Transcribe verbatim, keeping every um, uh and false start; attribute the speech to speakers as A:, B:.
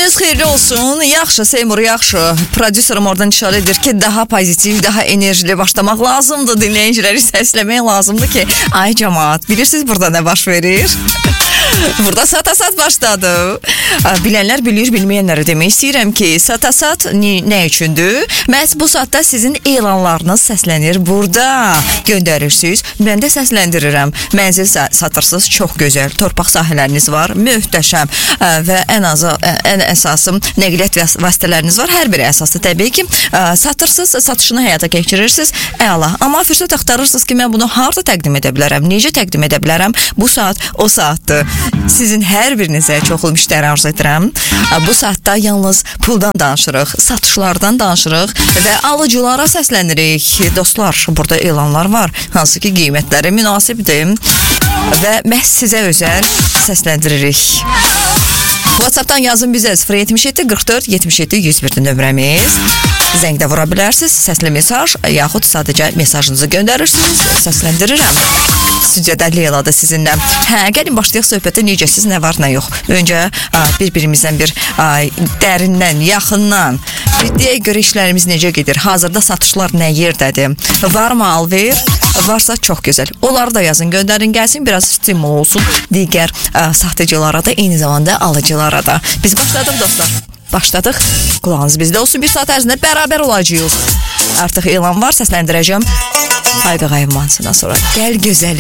A: Gününüz xeyirli olsun. Yaxşı Seymur, yaxşı. Prodüserim oradan işarə edir ki, daha pozitiv, daha enerjili başlamaq lazımdır. Dinləyiciləri səsləmək lazımdır ki, ay cəmaat, bilirsiniz burada nə baş verir? Burada satasat başladı. Bilənlər bilir, bilməyənlərə demək istəyirəm ki, satasat nə üçündür? Məhz bu saatda sizin elanlarınız səslənir burada. Göndərirsiniz, mən də səsləndirirəm. Mənzil satırsınız, çox gözəl. Torpaq sahələriniz var, möhtəşəm və ən azı, ən əsası nəqliyyat vasitələriniz var. Hər biri əsaslı təbii ki, satırsınız, satışını həyata keçirirsiniz. Əla. Amma fürsət axtarırsınız ki, mən bunu harda təqdim edə bilərəm? Necə təqdim edə bilərəm? Bu saat o saatdır. Sizin hər birinizə çoxlu müştəri arzu edirəm. Bu saatda yalnız puldan danışırıq, satışlardan danışırıq və alıcılara səslənirik. Dostlar, burada elanlar var, hansı ki qiymətləri münasibdir və məhz sizə özəl səsləndiririk. WhatsApp'dan yazın bizə sıfır yetmiş yeddi qırx dörd yetmiş yeddi yüz bir nömrəmiz. Zəngdə vura bilərsiniz, səsli mesaj, yaxud sadəcə mesajınızı göndərirsiniz, səsləndirirəm. Stüdiyada Leyladır sizinlə. Hə, gəlin başlayaq söhbətə, necəsiz, nə var, nə yox. Öncə bir-birimizdən bir dərindən, yaxından bir deyək görə işlərimiz necə gedir, hazırda satışlar nə yerdədir, var mı alver, varsa çox gözəl. Onları da yazın, göndərin, gəlsin, biraz stimul olsun digər sahtecılara da, eyni zamanda alıcılara da. Biz başladıq dostlar. Başladıq. Qulağınız bizdə olsun. Bir saat ərzində bərabər olacağıq. Artıq elan var, səsləndirəcəm. Hayqı qaymansından sonra. Gəl gözəlim.